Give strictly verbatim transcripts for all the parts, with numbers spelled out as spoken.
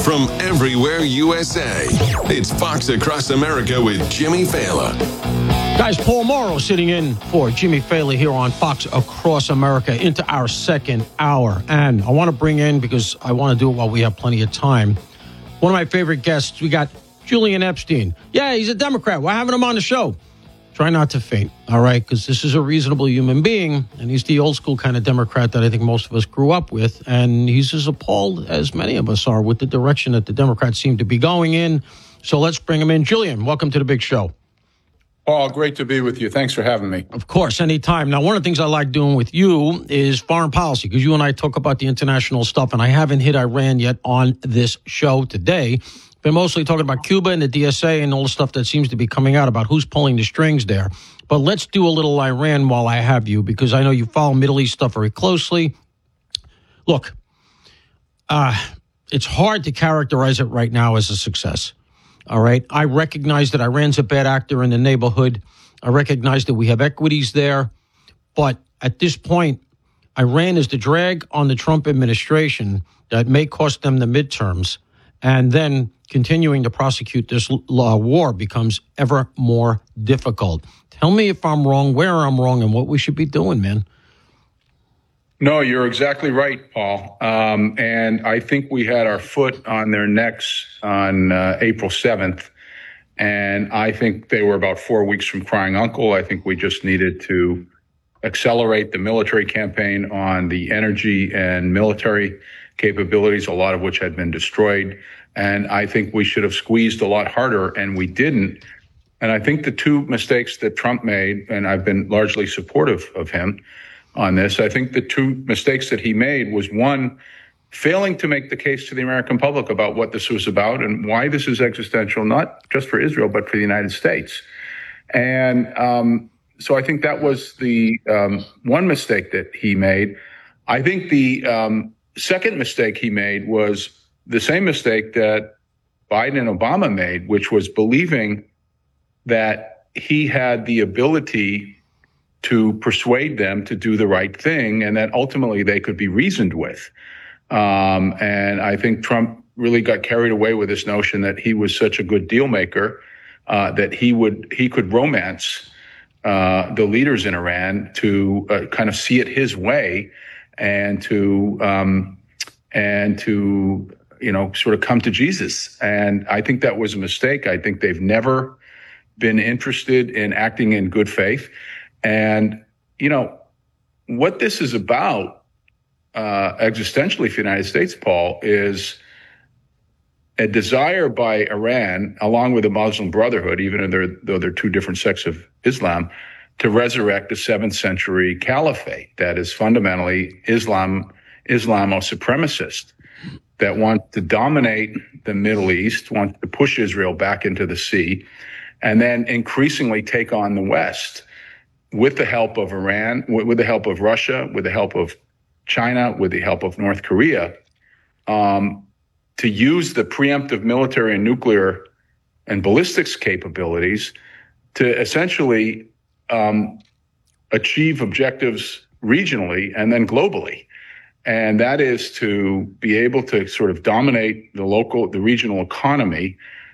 from everywhere U S A. It's Fox Across America with Jimmy Failla. Guys, Paul Morrow sitting in for Jimmy Failla here on Fox Across America into our second hour. And I want to bring in, because I want to do it while we have plenty of time, one of my favorite guests. We got Julian Epstein. Yeah, he's a Democrat. We're having him on the show. Try not to faint, all right? Because this is a reasonable human being, and he's the old school kind of Democrat that I think most of us grew up with. And he's as appalled as many of us are with the direction that the Democrats seem to be going in. So let's bring him in. Julian, welcome to the big show. Paul, great to be with you. Thanks for having me. Of course, anytime. Now, one of the things I like doing with you is foreign policy, because you and I talk about the international stuff, and I haven't hit Iran yet on this show today. Been mostly talking about Cuba and the D S A and all the stuff that seems to be coming out about who's pulling the strings there. But let's do a little Iran while I have you, because I know you follow Middle East stuff very closely. Look, uh, it's hard to characterize it right now as a success. All right. I recognize that Iran's a bad actor in the neighborhood. I recognize that we have equities there. But at this point, Iran is the drag on the Trump administration that may cost them the midterms. And then continuing to prosecute this law war becomes ever more difficult. Tell me if I'm wrong, where I'm wrong, and what we should be doing, man. No, you're exactly right, Paul. Um, and I think we had our foot on their necks on uh, April seventh. And I think they were about four weeks from crying uncle. I think we just needed to accelerate the military campaign on the energy and military capabilities, a lot of which had been destroyed. And I think we should have squeezed a lot harder, and we didn't. And I think the two mistakes that Trump made, and I've been largely supportive of him on this, I think the two mistakes that he made was, one, failing to make the case to the American public about what this was about and why this is existential, not just for Israel, but for the United States. And um, so I think that was the um, one mistake that he made. I think the um, second mistake he made was the same mistake that Biden and Obama made, which was believing that he had the ability to persuade them to do the right thing and that ultimately they could be reasoned with. Um, and I think Trump really got carried away with this notion that he was such a good deal maker, uh, that he would he could romance uh, the leaders in Iran to uh, kind of see it his way and to um, and to you know, sort of come to Jesus. And I think that was a mistake. I think they've never been interested in acting in good faith. And, you know, what this is about uh, existentially for the United States, Paul, is a desire by Iran, along with the Muslim Brotherhood, even though they're, though they're two different sects of Islam, to resurrect a seventh century caliphate that is fundamentally Islam, Islamo-supremacist, that wants to dominate the Middle East, wants to push Israel back into the sea, and then increasingly take on the West with the help of Iran, with the help of Russia, with the help of China, with the help of North Korea, um, to use the preemptive military and nuclear and ballistics capabilities to essentially um, achieve objectives regionally and then globally. And that is to be able to sort of dominate the local, the regional economy,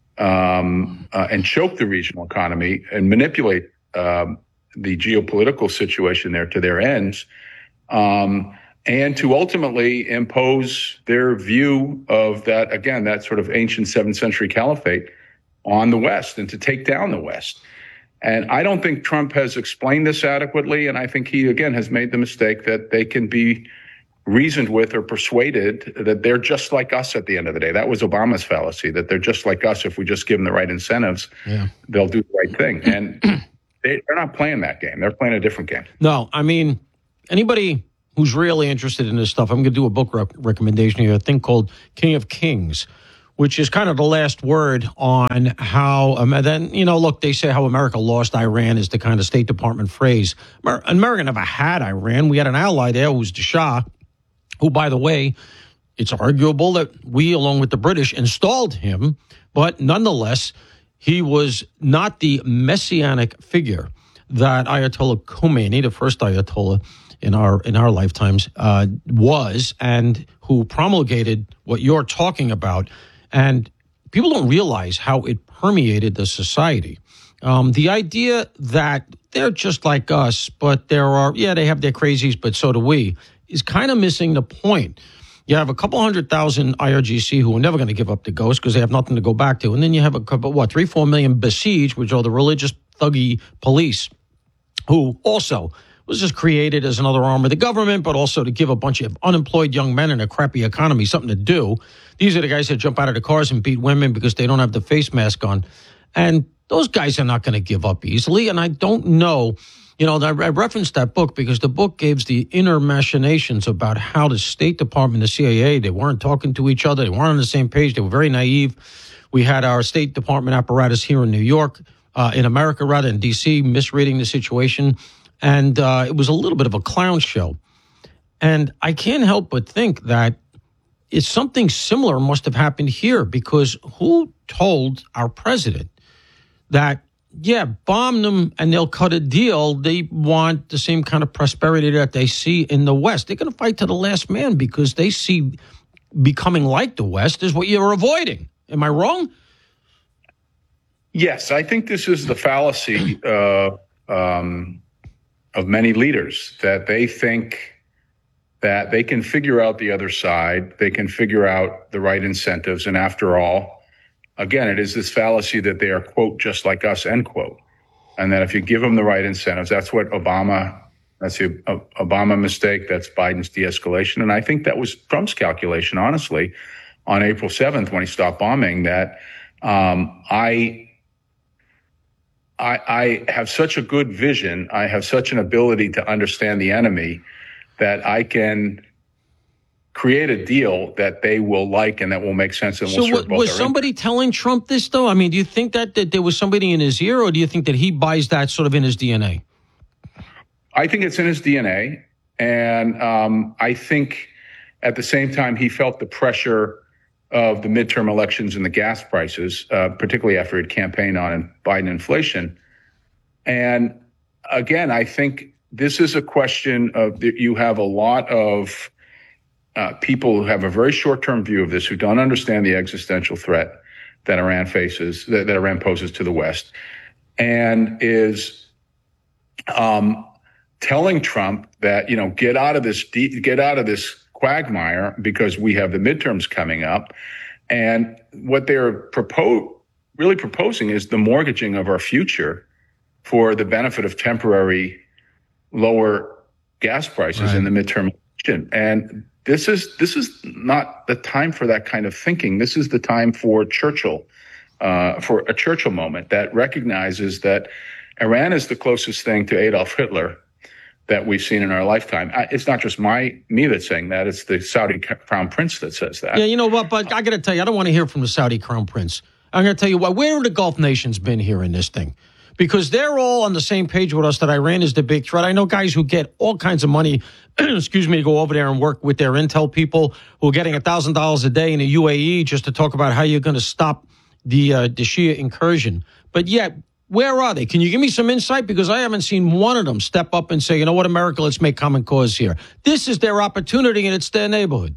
um, uh, and choke the regional economy and manipulate um, the geopolitical situation there to their ends, um, and to ultimately impose their view of that, again, that sort of ancient seventh century caliphate on the West and to take down the West. And I don't think Trump has explained this adequately. And I think he, again, has made the mistake that they can be reasoned with or persuaded that they're just like us at the end of the day. That was Obama's fallacy, that they're just like us. If we just give them the right incentives, yeah. they'll do the right thing. And they, they're not playing that game. They're playing a different game. No, I mean, anybody who's really interested in this stuff, I'm going to do a book rec- recommendation here, a thing called King of Kings, which is kind of the last word on how, um, and then, you know, look, they say how America lost Iran is the kind of State Department phrase. Amer- America never had Iran. We had an ally there who was the Shah, who, by the way, it's arguable that we, along with the British, installed him. But nonetheless, he was not the messianic figure that Ayatollah Khomeini, the first Ayatollah in our in our lifetimes, uh, was, and who promulgated what you're talking about. And people don't realize how it permeated the society. Um, the idea that they're just like us, but there are, yeah, they have their crazies, but so do we, is kind of missing the point. You have a couple hundred thousand I R G C who are never going to give up the ghost because they have nothing to go back to. And then you have a couple, what, three, four million besieged, which are the religious thuggy police, who also was just created as another arm of the government, but also to give a bunch of unemployed young men in a crappy economy something to do. These are the guys that jump out of the cars and beat women because they don't have the face mask on. And those guys are not going to give up easily. And I don't know, you know, I referenced that book because the book gives the inner machinations about how the State Department, the C I A, they weren't talking to each other. They weren't on the same page. They were very naive. We had our State Department apparatus here in New York, uh, in America, rather, in D C, misreading the situation. And uh, it was a little bit of a clown show. And I can't help but think that it's something similar must have happened here, because who told our president that, yeah, bomb them and they'll cut a deal? They want the same kind of prosperity that they see in the West. They're going to fight to the last man because they see becoming like the West is what you're avoiding. Am I wrong? Yes, I think this is the fallacy uh, um, of many leaders, that they think that they can figure out the other side, they can figure out the right incentives, and after all, again, it is this fallacy that they are, quote, just like us, end quote. And that if you give them the right incentives, that's what Obama, that's the uh, Obama mistake, that's Biden's de-escalation. And I think that was Trump's calculation, honestly, on April seventh when he stopped bombing, that um, I, I, I have such a good vision, I have such an ability to understand the enemy that I can create a deal that they will like and that will make sense and will so serve what, both. Was somebody interests. telling Trump this, though? I mean, do you think that, that there was somebody in his ear, or do you think that he buys that sort of in his D N A? I think it's in his D N A. And um, I think at the same time, he felt the pressure of the midterm elections and the gas prices, uh, particularly after he'd campaigned on Biden inflation. And again, I think this is a question of that you have a lot of uh, people who have a very short-term view of this, who don't understand the existential threat that Iran faces, that, that Iran poses to the West, and is um, telling Trump that, you know, get out of this, de- get out of this quagmire because we have the midterms coming up. And what they're propo- really proposing is the mortgaging of our future for the benefit of temporary lower gas prices right. in the midterm election. And this is this is not the time for that kind of thinking. This is the time for Churchill, uh, for a Churchill moment that recognizes that Iran is the closest thing to Adolf Hitler that we've seen in our lifetime. It's not just my me that's saying that; it's the Saudi Crown Prince that says that. Yeah, you know what? But I got to tell you, I don't want to hear from the Saudi Crown Prince. I'm going to tell you what. Where have the Gulf nations been here in this thing? Because they're all on the same page with us that Iran is the big threat. I know guys who get all kinds of money, excuse me, to go over there and work with their intel people who are getting one thousand dollars a day in the U A E just to talk about how you're going to stop the uh, the Shia incursion. But yet, where are they? Can you give me some insight? Because I haven't seen one of them step up and say, you know what, America, let's make common cause here. This is their opportunity, and it's their neighborhood.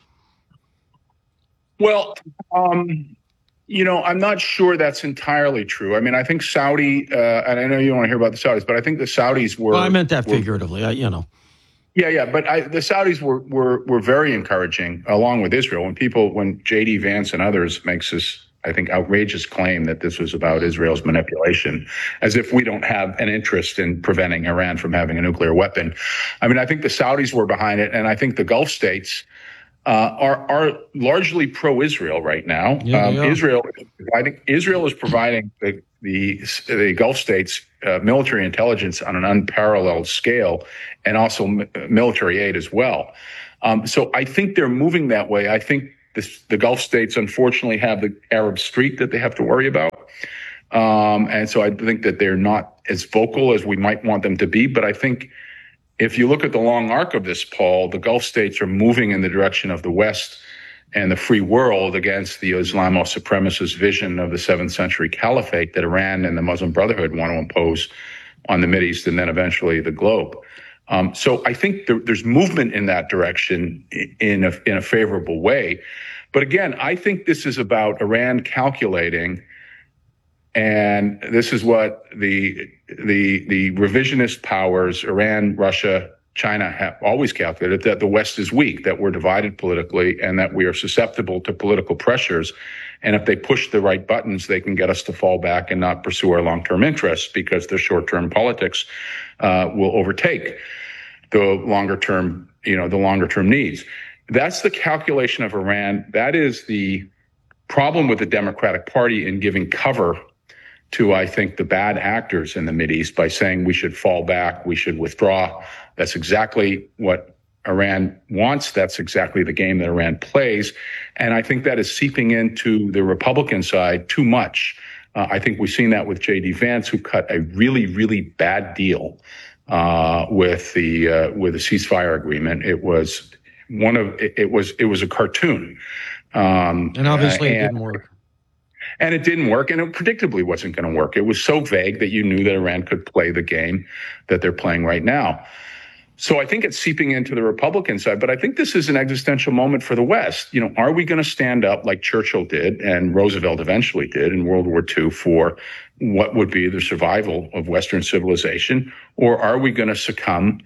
Well, um... You know, I'm not sure that's entirely true. I mean, I think Saudi, uh, and I know you don't want to hear about the Saudis, but I think the Saudis were. Well, I meant that were, figuratively, I, you know. Yeah, yeah, but I, the Saudis were, were were very encouraging, along with Israel. When people, when J D Vance and others makes this, I think, outrageous claim that this was about Israel's manipulation, as if we don't have an interest in preventing Iran from having a nuclear weapon. I mean, I think the Saudis were behind it, and I think the Gulf states Uh, are are largely pro-Israel right now. Yeah, um, yeah. Israel is providing Israel is providing the the, the Gulf states uh, military intelligence on an unparalleled scale, and also m- military aid as well. Um, so I think they're moving that way. I think this, the Gulf states, unfortunately, have the Arab Street that they have to worry about, um, and so I think that they're not as vocal as we might want them to be. But I think, if you look at the long arc of this, Paul, the Gulf states are moving in the direction of the West and the free world against the Islamo-supremacist vision of the seventh century caliphate that Iran and the Muslim Brotherhood want to impose on the Mideast and then eventually the globe. Um, so I think there, there's movement in that direction in a, in a favorable way. But again, I think this is about Iran calculating, and this is what the the the revisionist powers, Iran, Russia, China, have always calculated, that the West is weak, that we're divided politically, and that we are susceptible to political pressures. And if they push the right buttons, they can get us to fall back and not pursue our long-term interests, because their short-term politics uh, will overtake the longer-term, you know, the longer-term needs. That's the calculation of Iran. That is the problem with the Democratic Party in giving cover to, I think, the bad actors in the Mideast by saying we should fall back, we should withdraw. That's exactly what Iran wants. That's exactly the game that Iran plays. And I think that is seeping into the Republican side too much. Uh, I think we've seen that with J D Vance, who cut a really, really bad deal uh, with the uh, with the ceasefire agreement. It was one of it, it was it was a cartoon, um, and obviously uh, and, it didn't work. And it didn't work, and it predictably wasn't going to work. It was so vague that you knew that Iran could play the game that they're playing right now. So I think it's seeping into the Republican side, but I think this is an existential moment for the West. You know, are we going to stand up like Churchill did and Roosevelt eventually did in World War Two for what would be the survival of Western civilization? Or are we going to succumb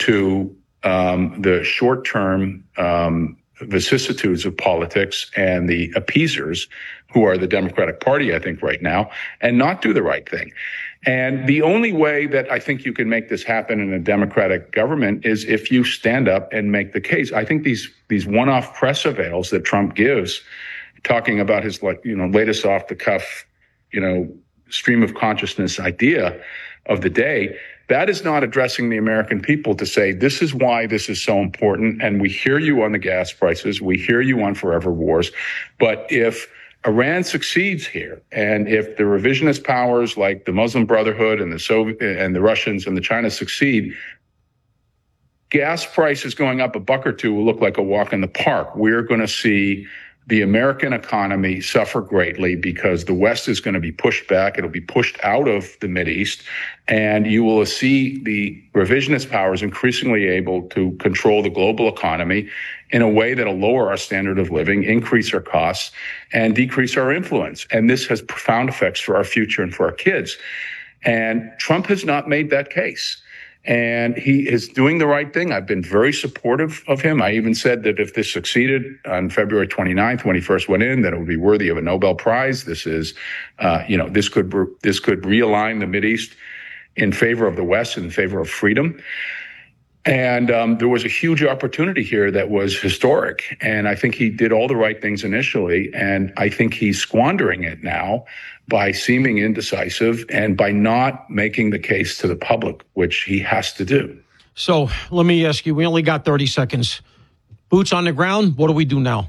to um, the short-term um, vicissitudes of politics and the appeasers, who are the Democratic Party, I think, right now, and not do the right thing? And the only way that I think you can make this happen in a Democratic government is if you stand up and make the case. I think these these one-off press avails that Trump gives, talking about his, like, you know, latest off-the-cuff, you know, stream of consciousness idea of the day, that is not addressing the American people to say, this is why this is so important, and we hear you on the gas prices, we hear you on forever wars, but if Iran succeeds here, and if the revisionist powers like the Muslim Brotherhood and the Soviet and the Russians and the China succeed, gas prices going up a buck or two will look like a walk in the park. We're going to see the American economy suffer greatly because the West is going to be pushed back. It'll be pushed out of the Mideast, and you will see the revisionist powers increasingly able to control the global economy in a way that'll lower our standard of living, increase our costs, and decrease our influence. And this has profound effects for our future and for our kids. And Trump has not made that case. And he is doing the right thing. I've been very supportive of him. I even said that if this succeeded on February twenty-ninth, when he first went in, that it would be worthy of a Nobel Prize. This is, uh, you know, this could this could realign the Mideast in favor of the West, in favor of freedom. And um, there was a huge opportunity here that was historic. And I think he did all the right things initially. And I think he's squandering it now by seeming indecisive and by not making the case to the public, which he has to do. So let me ask you, we only got thirty seconds. Boots on the ground, what do we do now?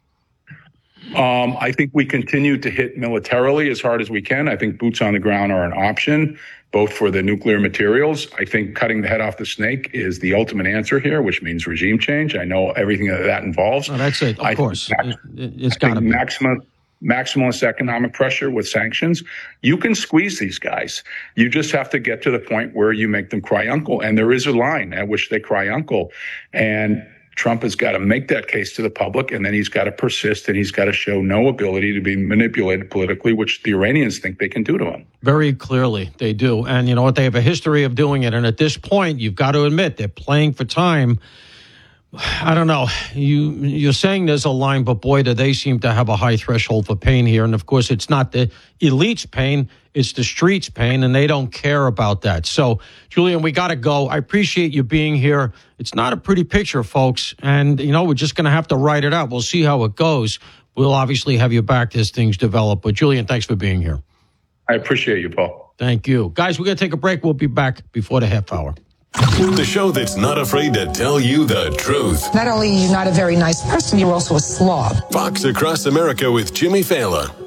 Um, I think we continue to hit militarily as hard as we can. I think boots on the ground are an option, both for the nuclear materials. I think cutting the head off the snake is the ultimate answer here, which means regime change. I know everything that that involves. Oh, that's it, of I course. Max, it, it's got to be. Maximum, maximalist economic pressure with sanctions. You can squeeze these guys. You just have to get to the point where you make them cry uncle. And there is a line at which they cry uncle. And Trump has got to make that case to the public, and then he's got to persist, and he's got to show no ability to be manipulated politically, which the Iranians think they can do to him. Very clearly, they do. And you know what? They have a history of doing it. And at this point, you've got to admit they're playing for time. I don't know. You, you're saying there's a line, but boy, do they seem to have a high threshold for pain here. And of course, it's not the elite's pain, it's the street's pain, and they don't care about that. So, Julian, we got to go. I appreciate you being here. It's not a pretty picture, folks. And, you know, we're just going to have to write it out. We'll see how it goes. We'll obviously have you back as things develop. But, Julian, thanks for being here. I appreciate you, Paul. Thank you. Guys, we're going to take a break. We'll be back before the half hour. The show that's not afraid to tell you the truth. Not only are you not a very nice person, you're also a slob. Fox Across America with Jimmy Fallon.